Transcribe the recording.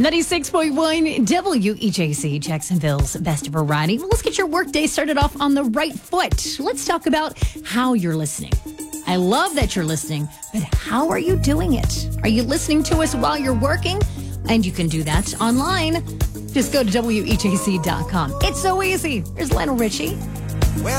96.1 WEJC, Jacksonville's best variety. Well, let's get your workday started off on the right foot. Let's talk about how you're listening. I love that you're listening, but how are you doing it? Are you listening to us while you're working? And you can do that online. Just go to WEJC.com. It's so easy. There's Lionel Richie.